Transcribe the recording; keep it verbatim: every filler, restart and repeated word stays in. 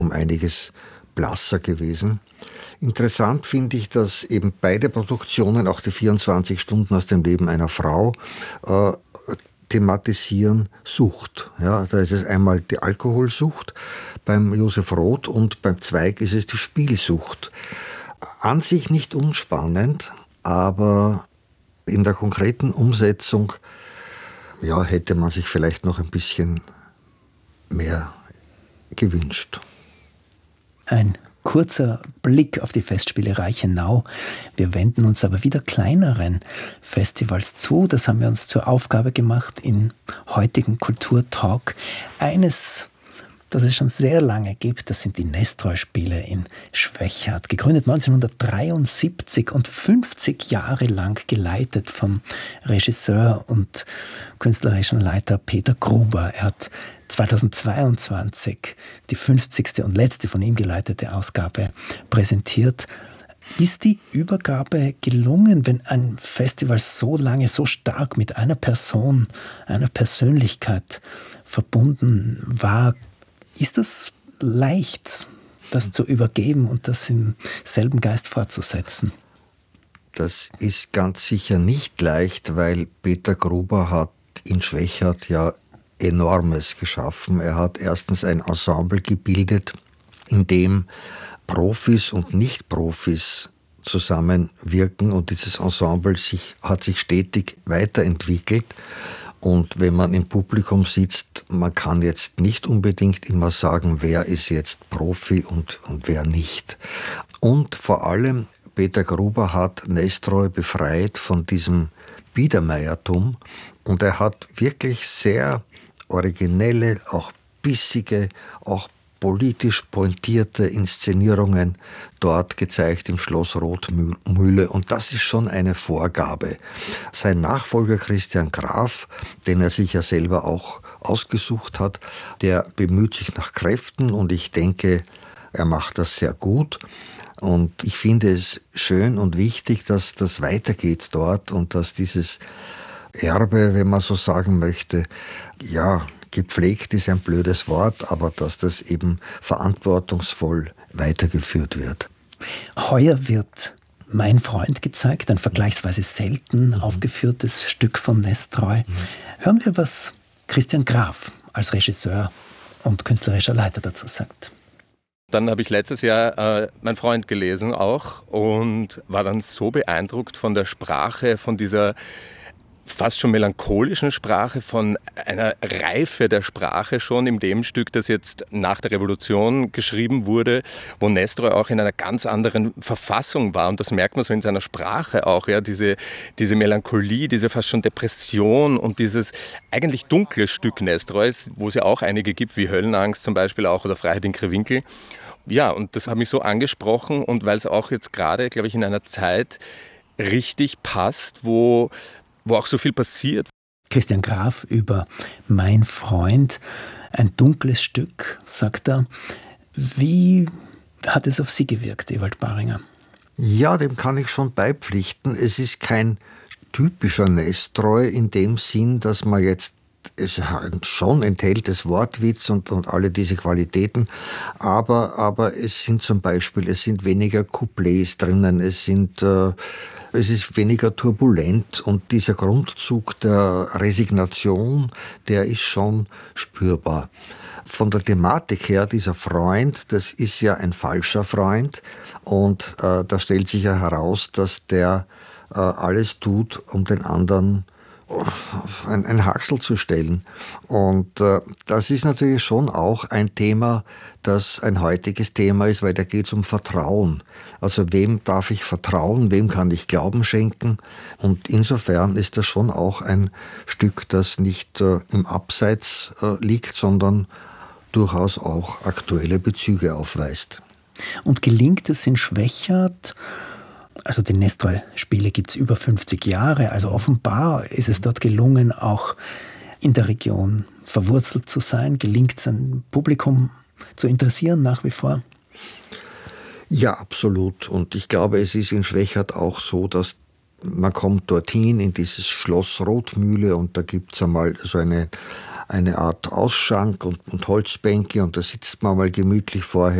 um einiges blasser gewesen. Interessant finde ich, dass eben beide Produktionen, auch die vierundzwanzig Stunden aus dem Leben einer Frau, äh, thematisieren Sucht. Ja, da ist es einmal die Alkoholsucht beim Josef Roth und beim Zweig ist es die Spielsucht. An sich nicht unspannend, aber in der konkreten Umsetzung ja, hätte man sich vielleicht noch ein bisschen mehr gewünscht. Ein kurzer Blick auf die Festspiele Reichenau. Wir wenden uns aber wieder kleineren Festivals zu. Das haben wir uns zur Aufgabe gemacht im heutigen Kulturtalk. Eines, das es schon sehr lange gibt, das sind die Nestroy-Spiele in Schwechat. Gegründet neunzehnhundertdreiundsiebzig und fünfzig Jahre lang geleitet vom Regisseur und künstlerischen Leiter Peter Gruber. Er hat zweitausendzweiundzwanzig die fünfzigste und letzte von ihm geleitete Ausgabe präsentiert. Ist die Übergabe gelungen, wenn ein Festival so lange, so stark mit einer Person, einer Persönlichkeit verbunden war? Ist das leicht, das zu übergeben und das im selben Geist fortzusetzen? Das ist ganz sicher nicht leicht, weil Peter Gruber hat in Schwechat ja Enormes geschaffen. Er hat erstens ein Ensemble gebildet, in dem Profis und Nicht-Profis zusammenwirken und dieses Ensemble sich, hat sich stetig weiterentwickelt. Und wenn man im Publikum sitzt, man kann jetzt nicht unbedingt immer sagen, wer ist jetzt Profi und, und wer nicht. Und vor allem, Peter Gruber hat Nestroy befreit von diesem Biedermeiertum und er hat wirklich sehr originelle, auch bissige, auch politisch pointierte Inszenierungen dort gezeigt im Schloss Rothmühle. Und das ist schon eine Vorgabe. Sein Nachfolger Christian Graf, den er sich ja selber auch ausgesucht hat, der bemüht sich nach Kräften und ich denke, er macht das sehr gut. Und ich finde es schön und wichtig, dass das weitergeht dort und dass dieses Erbe, wenn man so sagen möchte, ja, gepflegt ist ein blödes Wort, aber dass das eben verantwortungsvoll weitergeführt wird. Heuer wird Mein Freund gezeigt, ein vergleichsweise selten mhm. aufgeführtes Stück von Nestroy. Mhm. Hören wir, was Christian Graf als Regisseur und künstlerischer Leiter dazu sagt. Dann habe ich letztes Jahr äh, Mein Freund gelesen auch und war dann so beeindruckt von der Sprache, von dieser fast schon melancholischen Sprache, von einer Reife der Sprache schon in dem Stück, das jetzt nach der Revolution geschrieben wurde, wo Nestroy auch in einer ganz anderen Verfassung war. Und das merkt man so in seiner Sprache auch, ja, diese, diese Melancholie, diese fast schon Depression und dieses eigentlich dunkle Stück Nestroys, wo es ja auch einige gibt, wie Höllenangst zum Beispiel auch oder Freiheit in Krawinkel. Ja, und das hat mich so angesprochen und weil es auch jetzt gerade, glaube ich, in einer Zeit richtig passt, wo wo auch so viel passiert. Christian Graf über Mein Freund, ein dunkles Stück, sagt er. Wie hat es auf Sie gewirkt, Ewald Baringer? Ja, dem kann ich schon beipflichten. Es ist kein typischer Nestroy in dem Sinn, dass man jetzt es schon enthält es Wortwitz und, und alle diese Qualitäten, aber, aber es sind zum Beispiel, es sind weniger Couplets drinnen, es sind äh, es ist weniger turbulent und dieser Grundzug der Resignation, der ist schon spürbar. Von der Thematik her, dieser Freund, das ist ja ein falscher Freund und äh, da stellt sich ja heraus, dass der äh, alles tut, um den anderen ein, ein Haxel zu stellen. Und äh, das ist natürlich schon auch ein Thema, das ein heutiges Thema ist, weil da geht es um Vertrauen. Also wem darf ich vertrauen, wem kann ich Glauben schenken? Und insofern ist das schon auch ein Stück, das nicht äh, im Abseits äh, liegt, sondern durchaus auch aktuelle Bezüge aufweist. Und gelingt es in Schwechat, also die Nestroy-Spiele gibt es über fünfzig Jahre, also offenbar ist es dort gelungen, auch in der Region verwurzelt zu sein. Gelingt es, ein Publikum zu interessieren nach wie vor? Ja, absolut. Und ich glaube, es ist in Schwechat auch so, dass man kommt dorthin in dieses Schloss Rothmühle und da gibt es einmal so eine eine Art Ausschank und, und Holzbänke und da sitzt man mal gemütlich vorher